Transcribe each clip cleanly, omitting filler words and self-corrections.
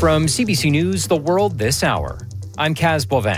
From CBC News, The World This Hour, I'm Kaz Bovin.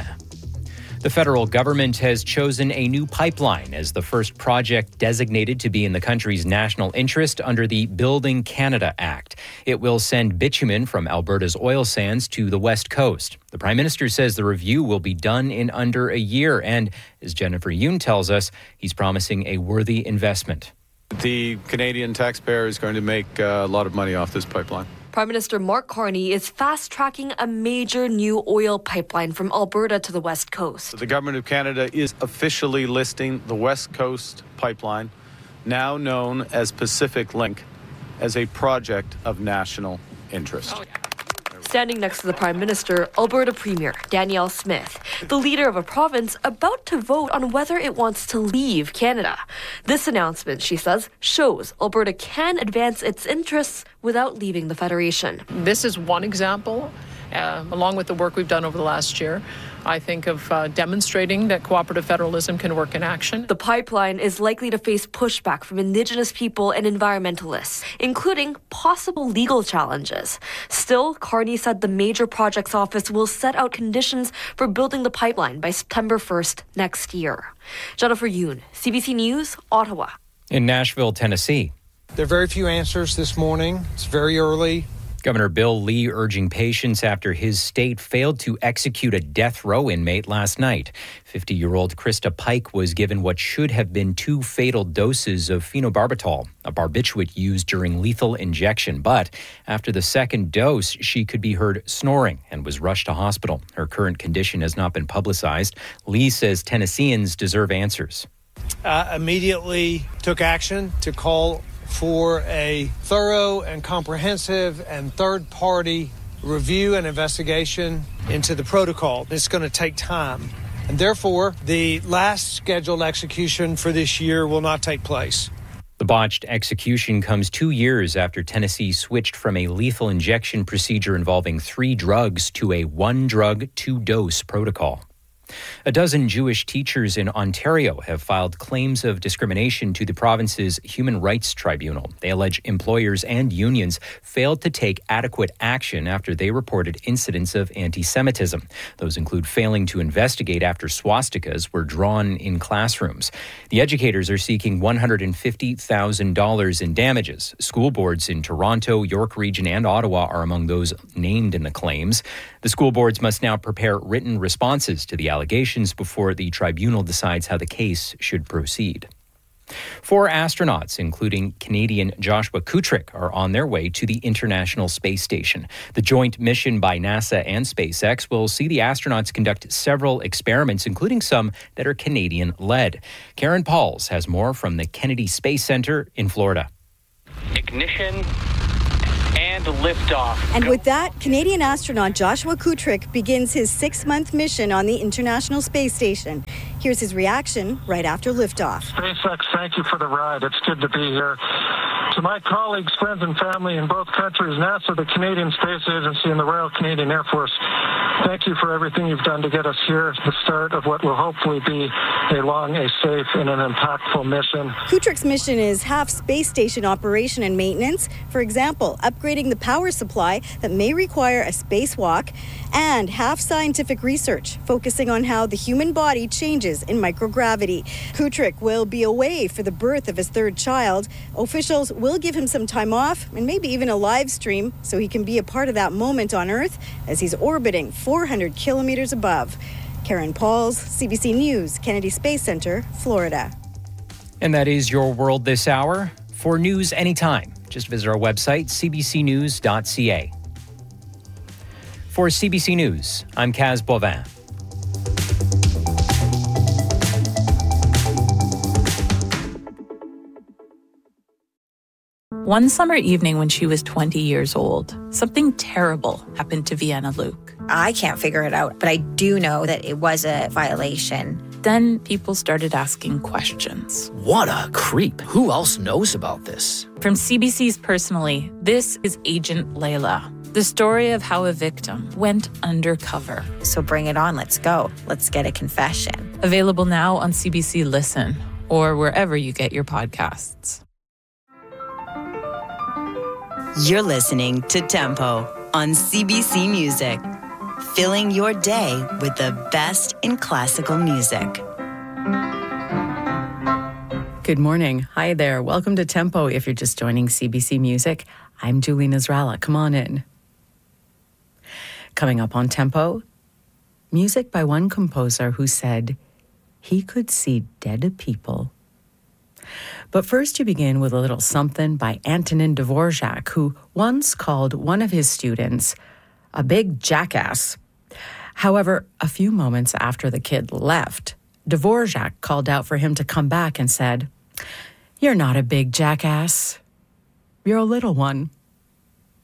The federal government has chosen a new pipeline as the first project designated to be in the country's national interest under the Building Canada Act. It will send bitumen from Alberta's oil sands to the West Coast. The Prime Minister says the review will be done in under a year, and as Jennifer Yoon tells us, he's promising a worthy investment. The Canadian taxpayer is going to make a lot of money off this pipeline. Prime Minister Mark Carney is fast-tracking a major new oil pipeline from Alberta to the West Coast. The Government of Canada is officially listing the West Coast pipeline, now known as Pacific Link, as a project of national interest. Standing next to the Prime Minister, Alberta Premier Danielle Smith, the leader of a province about to vote on whether it wants to leave Canada. This announcement, she says, shows Alberta can advance its interests without leaving the Federation. This is one example, along with the work we've done over the last year, I think, of demonstrating that cooperative federalism can work in action. The pipeline is likely to face pushback from Indigenous people and environmentalists, including possible legal challenges. Still, Carney said the Major Projects Office will set out conditions for building the pipeline by September 1st next year. Jennifer Yoon, CBC News, Ottawa. In Nashville, Tennessee. There are very few answers this morning. It's very early. Governor Bill Lee urging patience after his state failed to execute a death row inmate last night. 50-year-old Krista Pike was given what should have been 2 fatal doses of phenobarbital, a barbiturate used during lethal injection. But after the second dose, she could be heard snoring and was rushed to hospital. Her current condition has not been publicized. Lee says Tennesseans deserve answers. Immediately took action to call for a thorough and comprehensive and third-party review and investigation into the protocol. It's going to take time. And therefore, the last scheduled execution for this year will not take place. The botched execution comes 2 years after Tennessee switched from a lethal injection procedure involving 3 drugs to a 1-drug, 2-dose protocol. A dozen Jewish teachers in Ontario have filed claims of discrimination to the province's Human Rights Tribunal. They allege employers and unions failed to take adequate action after they reported incidents of anti-Semitism. Those include failing to investigate after swastikas were drawn in classrooms. The educators are seeking $150,000 in damages. School boards in Toronto, York Region, and Ottawa are among those named in the claims. The school boards must now prepare written responses to the allegations before the tribunal decides how the case should proceed. 4 astronauts, including Canadian Joshua Kutrick, are on their way to the International Space Station. The joint mission by NASA and SpaceX will see the astronauts conduct several experiments, including some that are Canadian-led. Karen Pauls has more from the Kennedy Space Center in Florida. Ignition and liftoff. And with that, Canadian astronaut Joshua Kutrick begins his 6-month mission on the International Space Station. Here's his reaction right after liftoff. SpaceX, thank you for the ride. It's good to be here. To my colleagues, friends, and family in both countries, NASA, the Canadian Space Agency, and the Royal Canadian Air Force, thank you for everything you've done to get us here, the start of what will hopefully be a long, a safe, and an impactful mission. Kutrick's mission is half space station operation and maintenance. For example, upgrading the power supply that may require a spacewalk, and half scientific research, focusing on how the human body changes in microgravity. Kutrick will be away for the birth of his 3rd child. Officials will give him some time off and maybe even a live stream so he can be a part of that moment on Earth as he's orbiting 400 kilometers above. Karen Pauls, CBC News, Kennedy Space Center, Florida. And that is your World This Hour. For news anytime, just visit our website, cbcnews.ca. For CBC News, I'm Kaz Bovin. One summer evening when she was 20 years old, something terrible happened to Vienna Luke. I can't figure it out, but I do know that it was a violation. Then people started asking questions. What a creep. Who else knows about this? From CBC's Personally, this is Agent Layla, the story of how a victim went undercover. So bring it on. Let's go. Let's get a confession. Available now on CBC Listen or wherever you get your podcasts. You're listening to Tempo. on CBC Music, filling your day with the best in classical music. Good morning. Hi there. Welcome to Tempo. If you're just joining CBC Music, I'm Julie Nasrallah. Come on in. Coming up on Tempo, music by one composer who said he could see dead people. But first you begin with a little something by Antonin Dvorak, who once called one of his students a big jackass. However, a few moments after the kid left, Dvorak called out for him to come back and said, "You're not a big jackass. You're a little one."